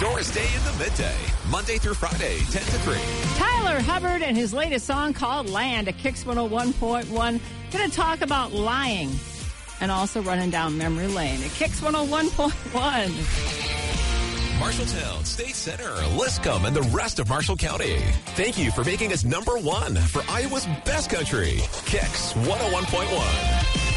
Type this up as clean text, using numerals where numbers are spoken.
Doris Day in the Midday, Monday through Friday, 10 to 3. Tyler Hubbard and his latest song called Land at Kicks 101.1. Going to talk about lying and also running down memory lane at Kicks 101.1. Marshalltown, State Center, Liscum, and the rest of Marshall County. Thank you for making us #1 for Iowa's best country. Kicks 101.1.